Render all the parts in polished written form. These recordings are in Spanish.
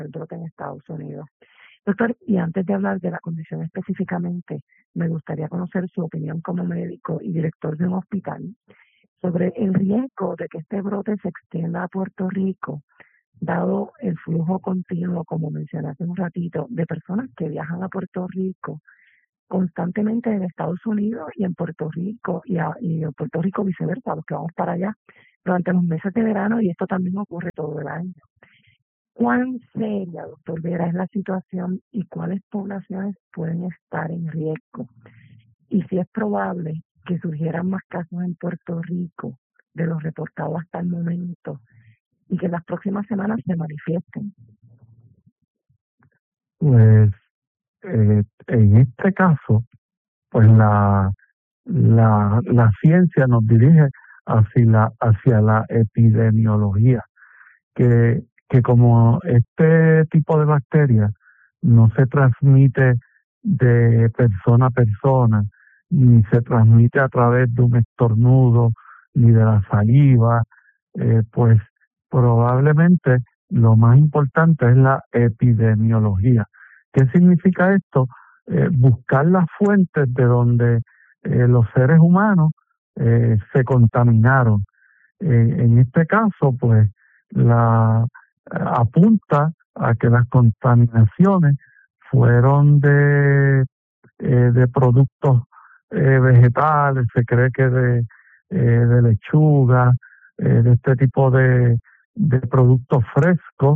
el brote en Estados Unidos. Doctor, y antes de hablar de la condición específicamente, me gustaría conocer su opinión como médico y director de un hospital sobre el riesgo de que este brote se extienda a Puerto Rico, dado el flujo continuo, como mencioné hace un ratito, de personas que viajan a Puerto Rico constantemente en Estados Unidos y en Puerto Rico y en Puerto Rico viceversa, los que vamos para allá durante los meses de verano, y esto también ocurre todo el año. ¿Cuán seria, doctor Vera, es la situación y cuáles poblaciones pueden estar en riesgo? Y si es probable que surgieran más casos en Puerto Rico de los reportados hasta el momento y que en las próximas semanas se manifiesten. Pues en este caso, pues la ciencia nos dirige hacia la epidemiología, que como este tipo de bacteria no se transmite de persona a persona, ni se transmite a través de un estornudo, ni de la saliva, pues probablemente lo más importante es la epidemiología. ¿Qué significa esto? Buscar las fuentes de donde los seres humanos se contaminaron. En este caso, pues, apunta a que las contaminaciones fueron de productos vegetales, se cree que de lechuga, de este tipo de productos frescos.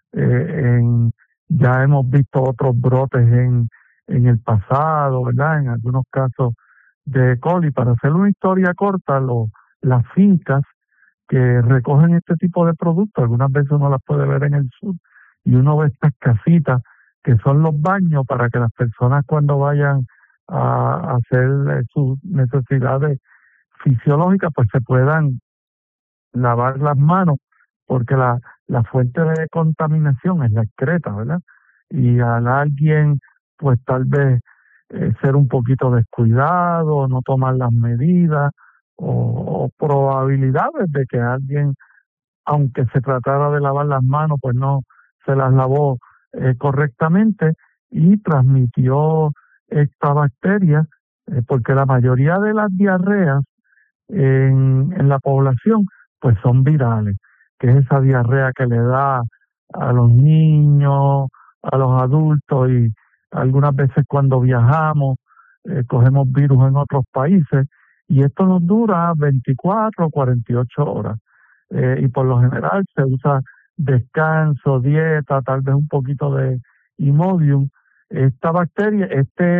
Ya hemos visto otros brotes en el pasado, ¿verdad? En algunos casos de E. coli. Para hacer una historia corta, las fincas que recogen este tipo de productos, algunas veces uno las puede ver en el sur, y uno ve estas casitas que son los baños para que las personas cuando vayan a hacer sus necesidades fisiológicas, pues se puedan lavar las manos, porque la fuente de contaminación es la excreta, ¿verdad? Y al alguien, pues tal vez ser un poquito descuidado, no tomar las medidas, o probabilidades de que alguien, aunque se tratara de lavar las manos, pues no se las lavó correctamente y transmitió esta bacteria, porque la mayoría de las diarreas en la población pues son virales, que es esa diarrea que le da a los niños, a los adultos, y algunas veces cuando viajamos cogemos virus en otros países, y esto nos dura 24 o 48 horas. Y por lo general se usa descanso, dieta, tal vez un poquito de Imodium. Esta bacteria,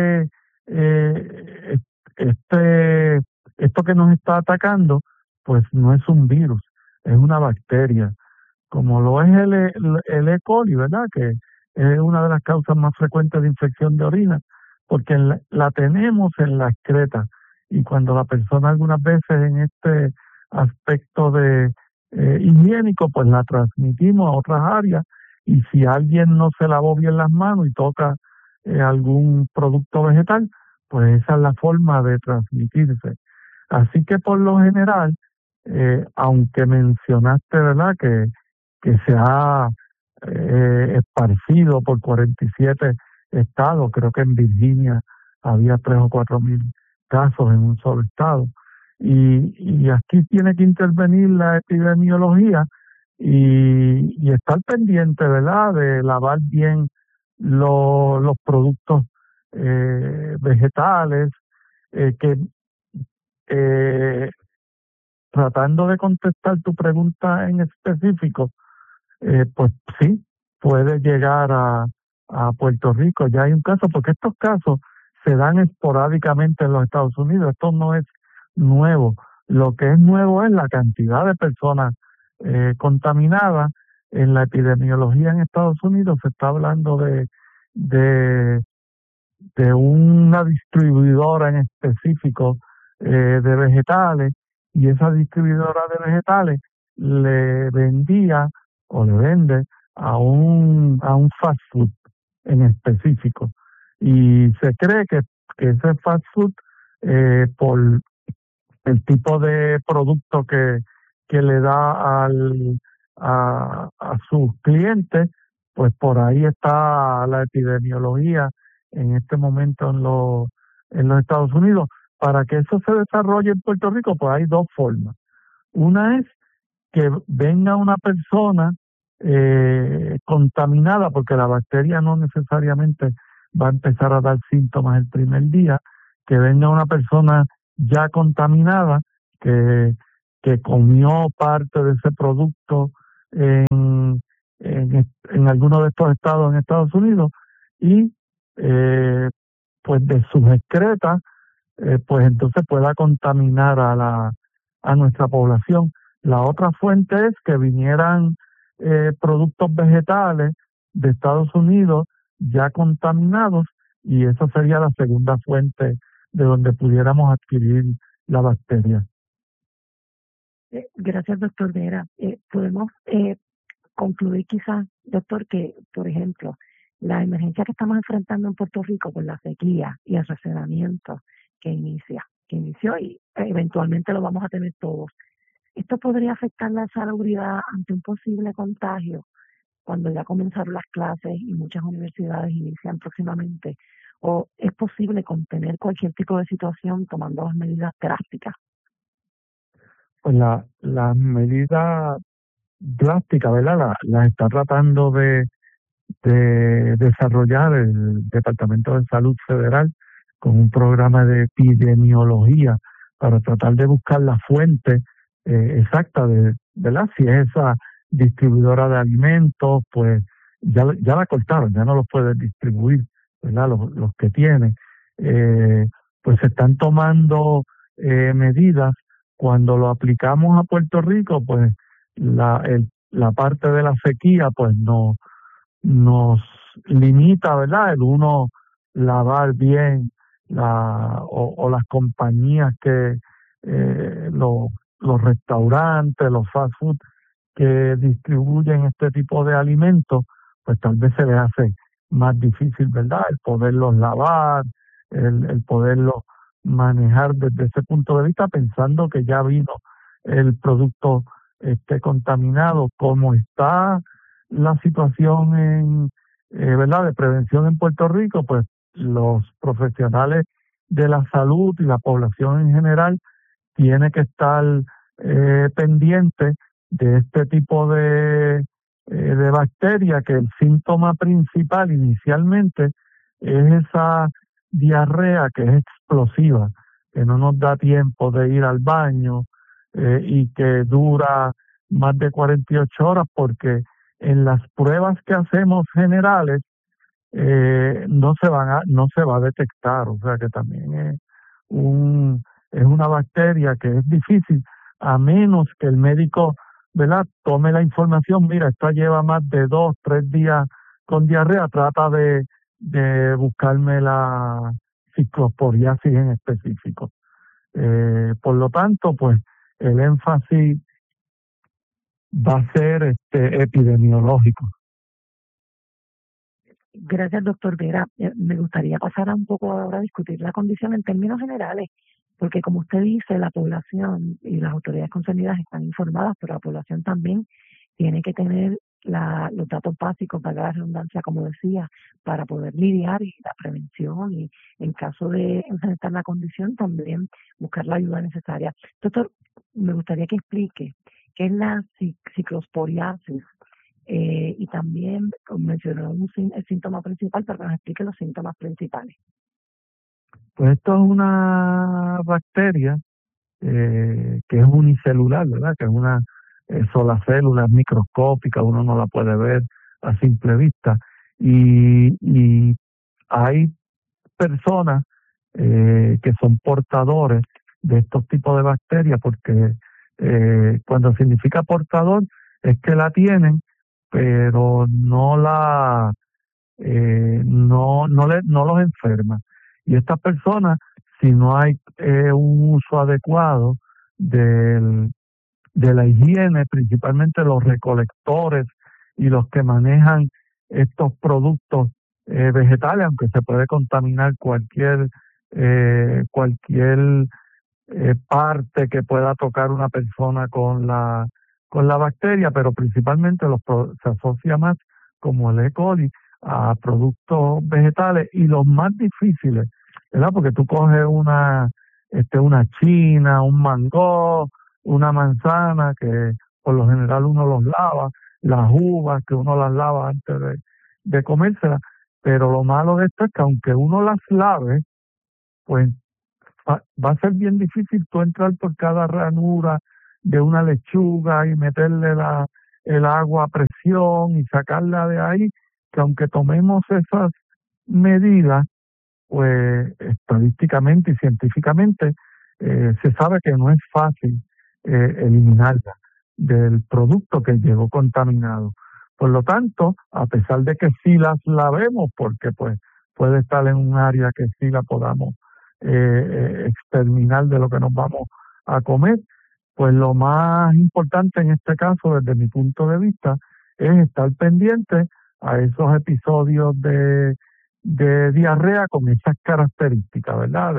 eh, este esto que nos está atacando, pues no es un virus, es una bacteria, como lo es el E. coli, ¿verdad? Que es una de las causas más frecuentes de infección de orina, porque la tenemos en la excreta, y cuando la persona algunas veces en este aspecto de higiénico, pues la transmitimos a otras áreas, y si alguien no se lavó bien las manos y toca algún producto vegetal, pues esa es la forma de transmitirse. Así que por lo general, aunque mencionaste, ¿verdad?, que se ha esparcido por 47 estados, creo que en Virginia había 3 o 4 mil casos en un solo estado, y aquí tiene que intervenir la epidemiología y estar pendiente, ¿verdad?, de lavar bien los productos vegetales, que eh, tratando de contestar tu pregunta en específico, pues sí, puede llegar a Puerto Rico. Ya hay un caso, porque estos casos se dan esporádicamente en los Estados Unidos. Esto no es nuevo. Lo que es nuevo es la cantidad de personas contaminadas. En la epidemiología en Estados Unidos se está hablando de, de una distribuidora en específico de vegetales, y esa distribuidora de vegetales le vendía o le vende a un fast food en específico, y se cree que ese fast food, por el tipo de producto que le da a sus clientes, pues por ahí está la epidemiología en este momento en los Estados Unidos. Para que eso se desarrolle en Puerto Rico, pues hay dos formas. Una es que venga una persona contaminada, porque la bacteria no necesariamente va a empezar a dar síntomas el primer día, que venga una persona ya contaminada, que, que comió parte de ese producto en alguno de estos estados en Estados Unidos y pues de sus excretas, pues entonces pueda contaminar a nuestra población. La otra fuente es que vinieran productos vegetales de Estados Unidos ya contaminados, y esa sería la segunda fuente de donde pudiéramos adquirir la bacteria. Gracias, doctor Vera. Podemos concluir quizás, doctor, que, por ejemplo, la emergencia que estamos enfrentando en Puerto Rico por la sequía y el racionamiento que inició y eventualmente lo vamos a tener todos. Esto podría afectar la salubridad ante un posible contagio cuando ya comenzaron las clases y muchas universidades inician próximamente, o es posible contener cualquier tipo de situación tomando las medidas drásticas. Pues las medidas drásticas, ¿verdad? Las está tratando de desarrollar el Departamento de Salud Federal con un programa de epidemiología para tratar de buscar la fuente exacta de, ¿verdad? Si es esa distribuidora de alimentos, pues ya la cortaron, ya no los pueden distribuir, ¿verdad? Los que tienen. Pues se están tomando medidas. Cuando lo aplicamos a Puerto Rico, pues la parte de la sequía, pues no nos limita, ¿verdad? El uno lavar bien o las compañías que los restaurantes, los fast food que distribuyen este tipo de alimentos, pues tal vez se les hace más difícil, ¿verdad? El poderlos lavar, el poderlos manejar desde ese punto de vista, pensando que ya vino el producto contaminado. Como está la situación ¿verdad? De prevención en Puerto Rico, pues los profesionales de la salud y la población en general tiene que estar pendiente de este tipo de bacteria, que el síntoma principal inicialmente es esa diarrea que es explosiva, que no nos da tiempo de ir al baño y que dura más de 48 horas, porque en las pruebas que hacemos generales no se va a detectar, o sea que también es una bacteria que es difícil, a menos que el médico, ¿verdad?, tome la información. Mira, esta lleva más de 2, 3 días con diarrea, trata de buscarme la ciclosporiasis en específico. Por lo tanto, pues el énfasis va a ser epidemiológico. Gracias, doctor Vera. Me gustaría pasar a un poco ahora a discutir la condición en términos generales, porque como usted dice, la población y las autoridades concernidas están informadas, pero la población también tiene que tener los datos básicos, para la redundancia, como decía, para poder lidiar y la prevención y en caso de enfrentar la condición también buscar la ayuda necesaria. Doctor, me gustaría que explique qué es la ciclosporiasis. Y también mencionó el síntoma principal, pero que nos explique los síntomas principales. Pues esto es una bacteria que es unicelular, ¿verdad? Que es una sola célula, es microscópica, uno no la puede ver a simple vista. Y hay personas que son portadores de estos tipos de bacterias, porque cuando significa portador es que la tienen, pero no los enferma. Y estas personas, si no hay un uso adecuado de la higiene, principalmente los recolectores y los que manejan estos productos vegetales, aunque se puede contaminar cualquier parte que pueda tocar una persona con la bacteria, pero principalmente se asocia más como el E. coli a productos vegetales y los más difíciles, ¿verdad? Porque tú coges una china, un mango, una manzana, que por lo general uno los lava, las uvas que uno las lava antes de comérselas, pero lo malo de esto es que aunque uno las lave, pues va a ser bien difícil tú entrar por cada ranura de una lechuga y meterle el agua a presión y sacarla de ahí, que aunque tomemos esas medidas, pues estadísticamente y científicamente se sabe que no es fácil eliminarla del producto que llegó contaminado. Por lo tanto, a pesar de que sí las lavemos, porque pues puede estar en un área que sí la podamos exterminar de lo que nos vamos a comer, pues lo más importante en este caso, desde mi punto de vista, es estar pendiente a esos episodios de diarrea con esas características, ¿verdad?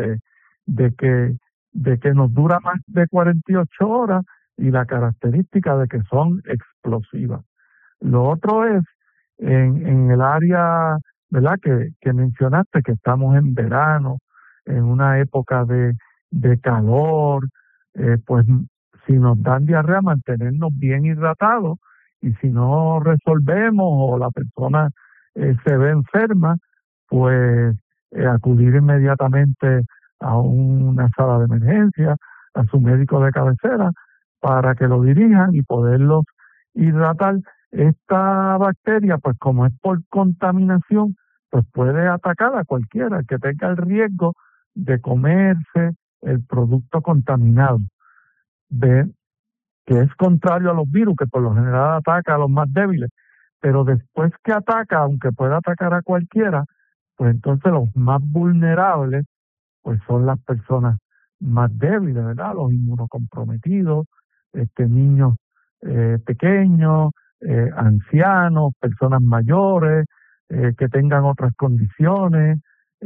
De que nos dura más de 48 horas y la característica de que son explosivas. Lo otro es en el área, ¿verdad? Que mencionaste, que estamos en verano, en una época de calor, pues si nos dan diarrea, mantenernos bien hidratados, y si no resolvemos o la persona se ve enferma, pues acudir inmediatamente a una sala de emergencia, a su médico de cabecera, para que lo dirijan y poderlos hidratar. Esta bacteria, pues como es por contaminación, pues puede atacar a cualquiera que tenga el riesgo de comerse el producto contaminado, de que es contrario a los virus, que por lo general ataca a los más débiles, pero después que ataca, aunque pueda atacar a cualquiera, pues entonces los más vulnerables pues son las personas más débiles, ¿verdad? Los inmunocomprometidos, niños pequeños, ancianos, personas mayores, que tengan otras condiciones,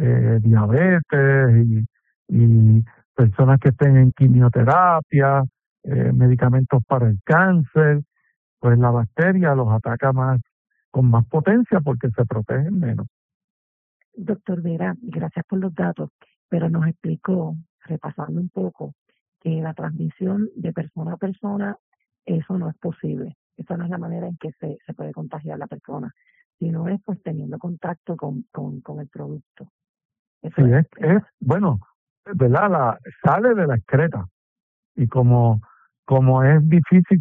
diabetes y personas que estén en quimioterapia, medicamentos para el cáncer, pues la bacteria los ataca más, con más potencia, porque se protegen menos. Doctor Vera, gracias por los datos, pero nos explicó, repasando un poco, que la transmisión de persona a persona, eso no es posible. Esa no es la manera en que se puede contagiar la persona, sino es pues teniendo contacto con el producto. Eso Sí, bueno, ¿verdad? Sale de la excreta, y como es difícil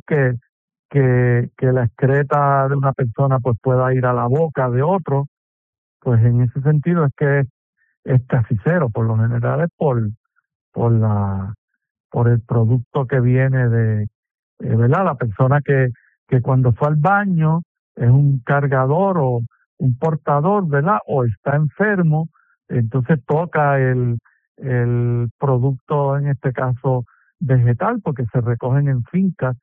que la excreta de una persona pues pueda ir a la boca de otro, pues en ese sentido es que es casi cero. Por lo general es por la por el producto que viene ¿verdad? La persona que cuando fue al baño es un cargador o un portador, ¿verdad? O está enfermo, entonces toca el producto, en este caso vegetal, porque se recogen en fincas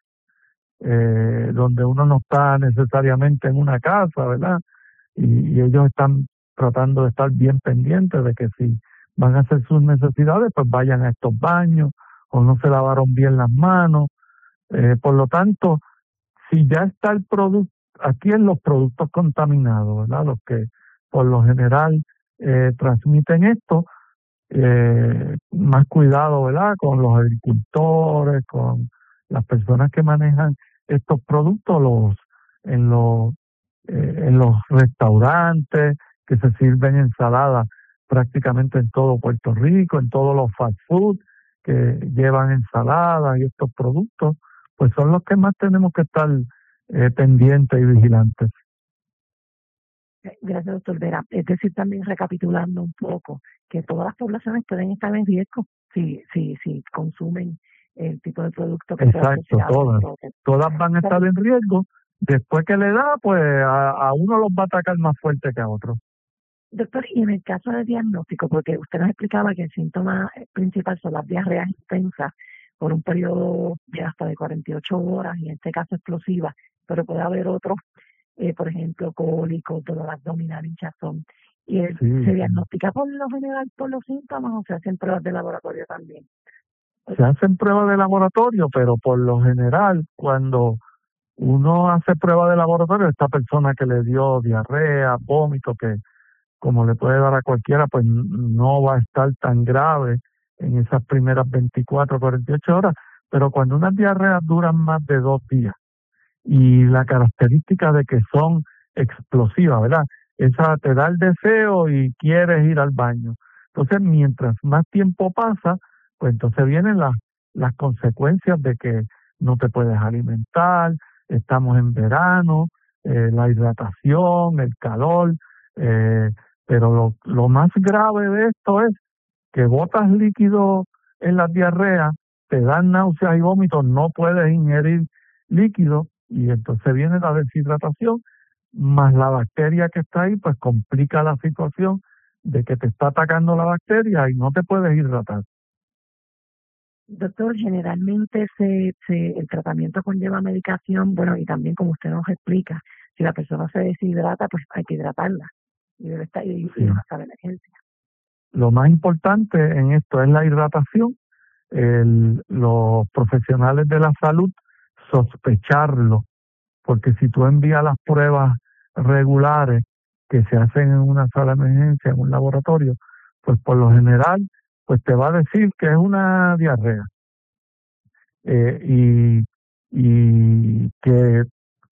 donde uno no está necesariamente en una casa, ¿verdad? Y ellos están tratando de estar bien pendientes de que si van a hacer sus necesidades, pues vayan a estos baños o no se lavaron bien las manos. Por lo tanto, si ya está el producto, aquí en los productos contaminados, ¿verdad? Los que por lo general transmiten esto, más cuidado, ¿verdad? Con los agricultores, con las personas que manejan estos productos, en los restaurantes que se sirven ensaladas prácticamente en todo Puerto Rico, en todos los fast food que llevan ensaladas y estos productos, pues son los que más tenemos que estar pendientes y vigilantes. Gracias, doctor Vera. Es decir, también recapitulando un poco, que todas las poblaciones pueden estar en riesgo si consumen el tipo de producto que Exacto, todas van a estar en riesgo. Después que le da, pues a uno los va a atacar más fuerte que a otro. Doctor, y en el caso de diagnóstico, porque usted nos explicaba que el síntoma principal son las diarreas intensas por un periodo de hasta de 48 horas, y en este caso explosivas, pero puede haber otros, por ejemplo, cólicos, dolor abdominal, hinchazón. ¿Y se diagnostica por lo general por los síntomas o se hacen pruebas de laboratorio también? Se hacen pruebas de laboratorio, pero por lo general, cuando uno hace prueba de laboratorio a esta persona que le dio diarrea, vómito, que como le puede dar a cualquiera, pues no va a estar tan grave en esas primeras 24, 48 horas, pero cuando unas diarreas duran más de 2 días y la característica de que son explosivas, ¿verdad? Esa te da el deseo y quieres ir al baño. Entonces, mientras más tiempo pasa, pues entonces vienen las consecuencias de que no te puedes alimentar, estamos en verano, la hidratación, el calor, eh, pero lo más grave de esto es que botas líquido en las diarreas, te dan náuseas y vómitos, no puedes ingerir líquido y entonces viene la deshidratación, más la bacteria que está ahí, pues complica la situación de que te está atacando la bacteria y no te puedes hidratar. Doctor, generalmente el tratamiento conlleva medicación, bueno, y también como usted nos explica, si la persona se deshidrata, pues hay que hidratarla y debe estar y Sí. no estar de emergencia. Lo más importante en esto es la hidratación. Los profesionales de la salud sospecharlo, porque si tú envías las pruebas regulares que se hacen en una sala de emergencia, en un laboratorio, pues por lo general, pues te va a decir que es una diarrea eh, y, y que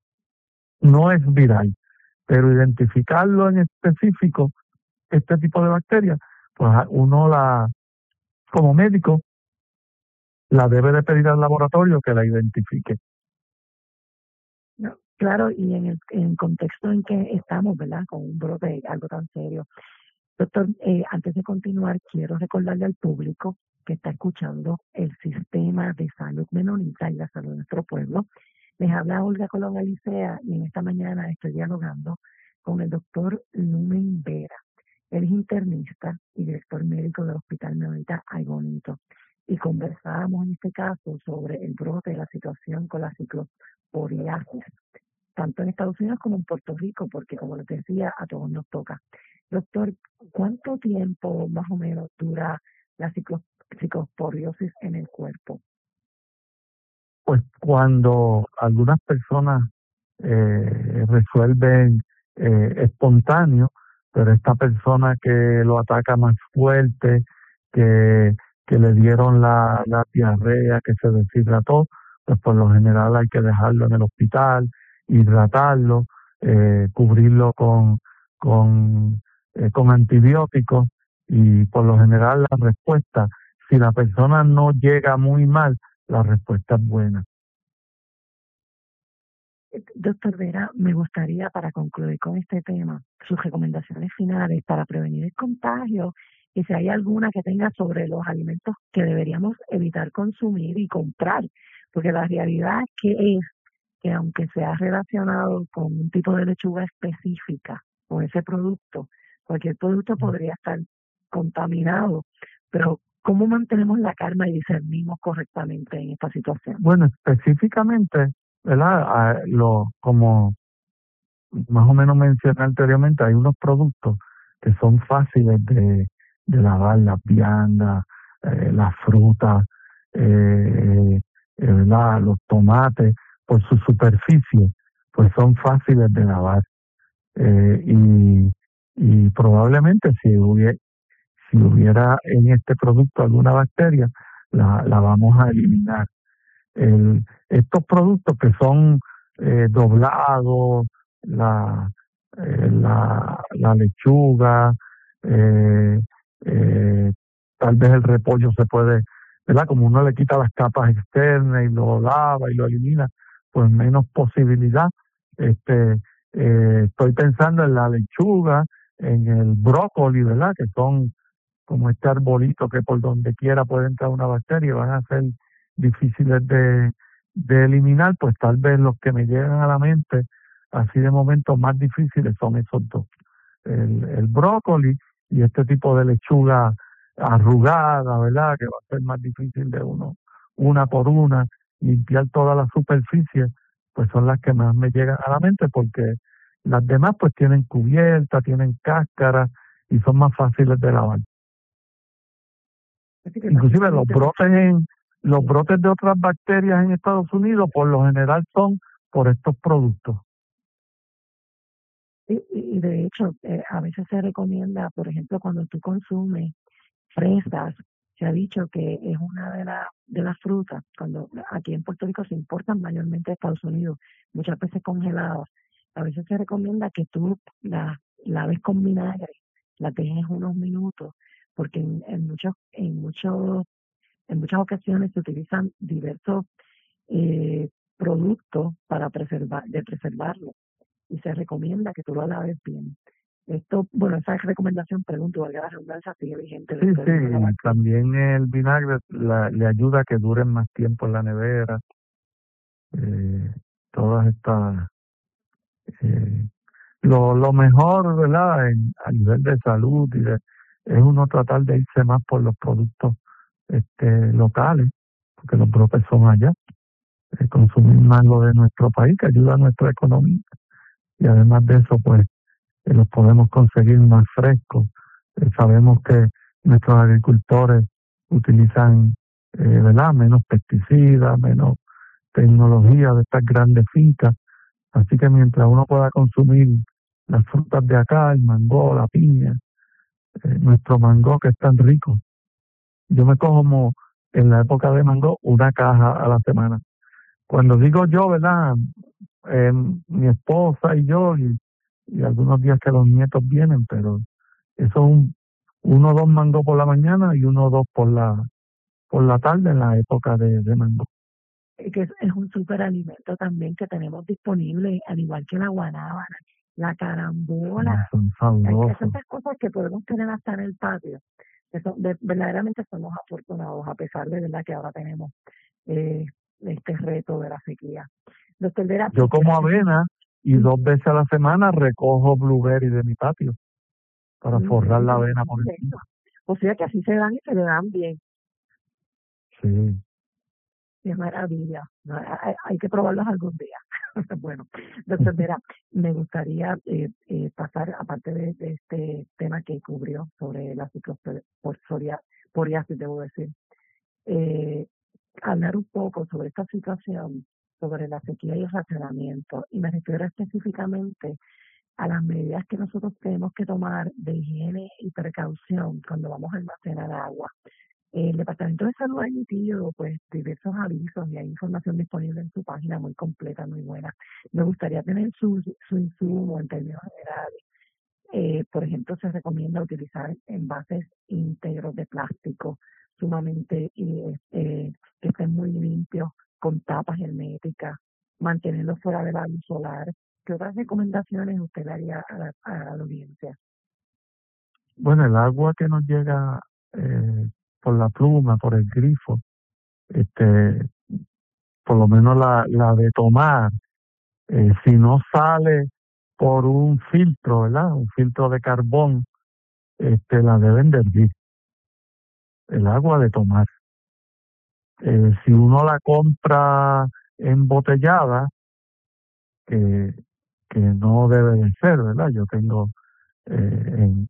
no es viral, pero identificarlo en específico, este tipo de bacterias, pues uno como médico, la debe de pedir al laboratorio que la identifique. No, claro, y en el contexto en que estamos, ¿verdad? Con un brote, algo tan serio. Doctor, antes de continuar, quiero recordarle al público que está escuchando el sistema de salud menonita y la salud de nuestro pueblo. Les habla Olga Colón Alicea y en esta mañana estoy dialogando con el doctor Lumen Vera. Él es internista y director médico del Hospital Menonita Ay Bonito. Y conversábamos en este caso sobre el brote de la situación con la cicloporiasis, tanto en Estados Unidos como en Puerto Rico, porque como les decía, a todos nos toca. Doctor, ¿cuánto tiempo más o menos dura la ciclosporiosis en el cuerpo? Pues cuando algunas personas resuelven espontáneo, pero esta persona que lo ataca más fuerte, que, que le dieron la diarrea, que se deshidrató, pues por lo general hay que dejarlo en el hospital, hidratarlo, cubrirlo con antibióticos y por lo general la respuesta, si la persona no llega muy mal, la respuesta es buena. Doctor Vera, me gustaría, para concluir con este tema, sus recomendaciones finales para prevenir el contagio y si hay alguna que tenga sobre los alimentos que deberíamos evitar consumir y comprar, porque la realidad es que aunque sea relacionado con un tipo de lechuga específica o ese producto, cualquier producto podría estar contaminado, pero ¿cómo mantenemos la calma y discernimos correctamente en esta situación? Bueno, específicamente, ¿verdad? Como más o menos mencioné anteriormente, hay unos productos que son fáciles de lavar, las viandas, las frutas, ¿verdad? Los tomates, por su superficie, pues son fáciles de lavar. Eh, y, y probablemente si hubiera en este producto alguna bacteria, la vamos a eliminar. Estos productos que son doblados, la, la lechuga, eh, eh, tal vez el repollo se puede, ¿verdad? Como uno le quita las capas externas y lo lava y lo elimina, pues menos posibilidad. Este, estoy pensando en la lechuga, en el brócoli, ¿verdad? Que son como este arbolito que por donde quiera puede entrar una bacteria y van a ser difíciles de eliminar, pues tal vez los que me llegan a la mente, así de momento más difíciles son esos dos, el brócoli y este tipo de lechuga arrugada, ¿verdad? Que va a ser más difícil de uno, una por una, limpiar toda la superficie, pues son las que más me llegan a la mente porque las demás pues tienen cubierta, tienen cáscara y son más fáciles de lavar. Inclusive los brotes de otras bacterias en Estados Unidos por lo general son por estos productos. Y de hecho, a veces se recomienda, por ejemplo, cuando tú consumes fresas, se ha dicho que es una de las frutas, cuando aquí en Puerto Rico se importan mayormente de Estados Unidos, muchas veces congeladas. A veces se recomienda que tú las laves con vinagre, las dejes unos minutos, porque en muchas ocasiones se utilizan diversos productos para preservarlo, y se recomienda que tú lo laves bien. Esto, bueno, esa recomendación, pregunto, valga la redundancia, sigue vigente. Sí, sí, y también el vinagre le ayuda a que duren más tiempo en la nevera. Todas estas, eh, lo mejor, ¿verdad? A nivel de salud es uno tratar de irse más por los productos locales, porque los brotes son allá. Consumir más lo de nuestro país, que ayuda a nuestra economía. Y además de eso, pues, los podemos conseguir más frescos. Sabemos que nuestros agricultores utilizan, ¿verdad? Menos pesticidas, menos tecnología de estas grandes fincas. Así que mientras uno pueda consumir las frutas de acá, el mango, la piña, nuestro mango que es tan rico. Yo me como en la época de mango una caja a la semana. Cuando digo yo, ¿verdad? Eh, Mi esposa y yo, y algunos días que los nietos vienen, pero eso uno o dos mangos por la mañana y uno o dos por la tarde en la época de mango. Que es un superalimento también que tenemos disponible, al igual que la guanábana, la carambola. Son Hay fabulosos. tantas cosas que podemos tener hasta en el patio. Verdaderamente somos afortunados, a pesar de verdad que ahora tenemos eh, este reto de la sequía. Doctor Vera, Yo como avena y 2 veces a la semana recojo blueberry de mi patio para forrar la avena por encima. O sea que así se dan y se le dan bien. Sí. Qué maravilla. No, hay que probarlos algún día. Bueno, doctor Vera, me gustaría pasar, aparte de este tema que cubrió sobre la psoriasis, debo decir, eh, hablar un poco sobre esta situación, sobre la sequía y el racionamiento. Y me refiero específicamente a las medidas que nosotros tenemos que tomar de higiene y precaución cuando vamos a almacenar agua. El Departamento de Salud ha emitido pues diversos avisos y hay información disponible en su página muy completa, muy buena. Me gustaría tener su insumo en términos generales. Por ejemplo, se recomienda utilizar envases íntegros de plástico, sumamente que estén muy limpios, con tapas herméticas, mantenerlos fuera de la luz solar. ¿Qué otras recomendaciones usted daría a la audiencia? Bueno, el agua que nos llega por la pluma, por el grifo, este, por lo menos la de tomar, si no sale por un filtro, ¿verdad? Un filtro de carbón, la deben de hervir, el agua de tomar. Si uno la compra embotellada, que, que no debe de ser, ¿verdad? Yo tengo en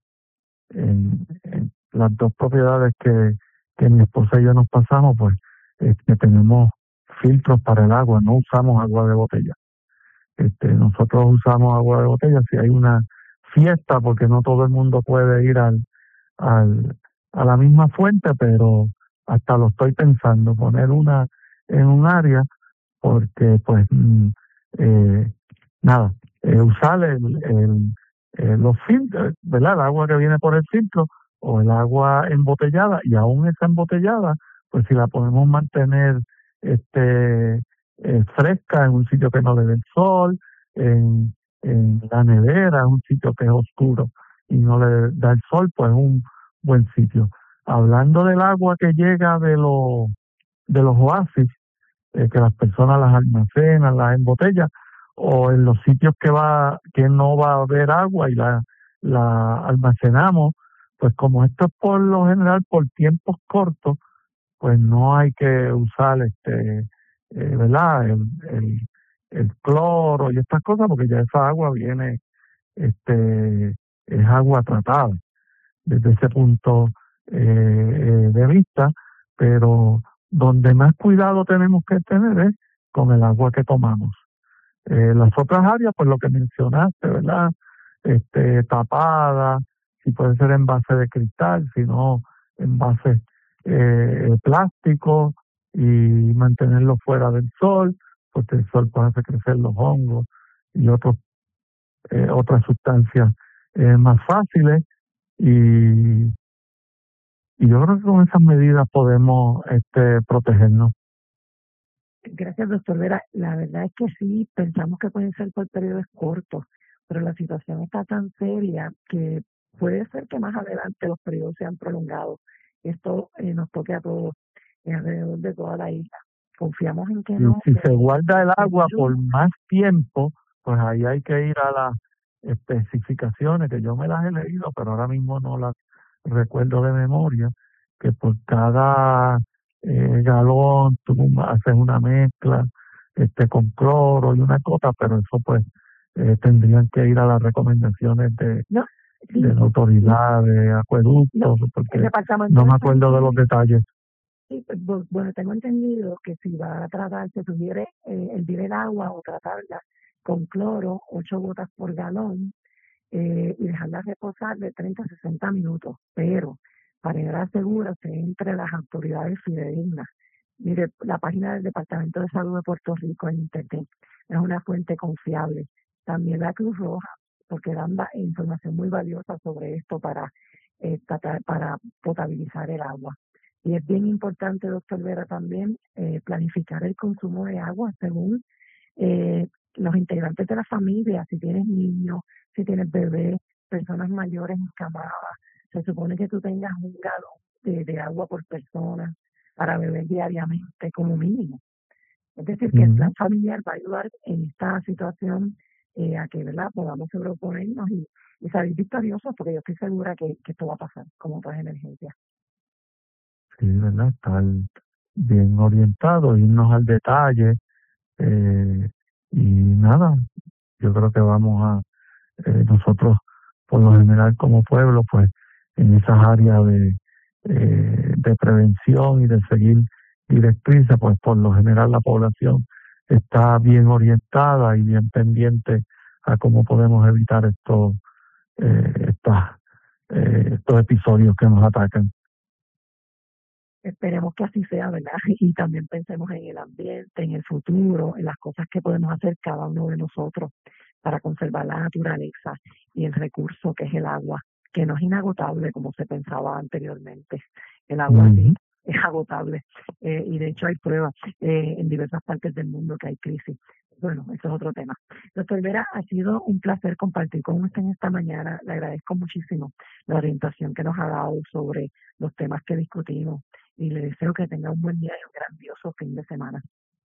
las dos propiedades que mi esposa y yo nos pasamos, pues tenemos filtros para el agua, no usamos agua de botella. Nosotros usamos agua de botella si hay una fiesta, porque no todo el mundo puede ir a la misma fuente, pero hasta lo estoy pensando, poner una en un área, porque pues nada, usar los filtros, ¿verdad? El agua que viene por el filtro o el agua embotellada, y aún esa embotellada, pues si la podemos mantener fresca en un sitio que no le dé el sol, en la nevera, en un sitio que es oscuro y no le da el sol, pues es un buen sitio. Hablando del agua que llega de los oasis, que las personas las almacenan, las embotellan, o en los sitios que no va a haber agua y la almacenamos, pues como esto es por lo general por tiempos cortos, pues no hay que usar ¿verdad? El cloro y estas cosas, porque ya esa agua viene, es agua tratada desde ese punto de vista, pero donde más cuidado tenemos que tener es con el agua que tomamos. Las otras áreas, pues lo que mencionaste, ¿verdad? Tapada, si puede ser en base de cristal, si no en base plástico y mantenerlo fuera del sol, porque el sol puede hacer crecer los hongos y otras sustancias más fáciles. Y, y yo creo que con esas medidas podemos protegernos. Gracias, doctor Vera. La verdad es que sí, pensamos que pueden ser por periodos cortos, pero la situación está tan seria que puede ser que más adelante los periodos sean prolongados. Esto nos toque a todos alrededor de toda la isla. Confiamos en que Y no, si que se guarda el que agua ayude. por más tiempo, pues ahí hay que ir a las especificaciones, que yo me las he leído, pero ahora mismo no las recuerdo de memoria, que por cada galón tú haces una mezcla con cloro y una cosa, pero eso pues tendrían que ir a las recomendaciones No, de sí, la autoridad de no, acueductos, el porque departamento no de me San acuerdo de los Juan. detalles. Sí, pues, bueno, tengo entendido que si va a tratar, se sugiere hervir el agua o tratarla con cloro, 8 gotas por galón, y dejarla reposar de 30 a 60 minutos. Pero para llegar segura, se entre las autoridades fidedignas. Mire, la página del Departamento de Salud de Puerto Rico en Internet es una fuente confiable. También la Cruz Roja, porque dan información muy valiosa sobre esto para potabilizar el agua. Y es bien importante, doctor Vera, también planificar el consumo de agua según los integrantes de la familia, si tienes niños, si tienes bebés, personas mayores encamadas. Se supone que tú tengas un galón de agua por persona para beber diariamente como mínimo. Es decir, que el Mm. plan familiar va a ayudar en esta situación a que, ¿verdad?, podamos sobreponernos y salir victoriosos, porque yo estoy segura que esto va a pasar como otras emergencias. Sí, ¿verdad? Estar bien orientado, irnos al detalle, eh, y nada, yo creo que vamos nosotros, por lo general como pueblo, pues en esas áreas de prevención y de seguir directrices, pues por lo general la población está bien orientada y bien pendiente a cómo podemos evitar estos episodios que nos atacan. Esperemos que así sea, ¿verdad? Y también pensemos en el ambiente, en el futuro, en las cosas que podemos hacer cada uno de nosotros para conservar la naturaleza y el recurso que es el agua, que no es inagotable como se pensaba anteriormente. El agua sí es agotable, y de hecho hay pruebas en diversas partes del mundo que hay crisis. Bueno, eso es otro tema. Doctor Vera, ha sido un placer compartir con usted en esta mañana. Le agradezco muchísimo la orientación que nos ha dado sobre los temas que discutimos y le deseo que tenga un buen día y un grandioso fin de semana.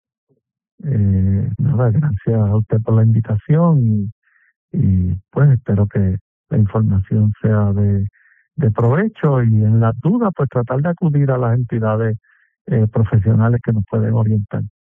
Nada, gracias a usted por la invitación y pues espero que la información sea de provecho y en las dudas pues tratar de acudir a las entidades profesionales que nos pueden orientar.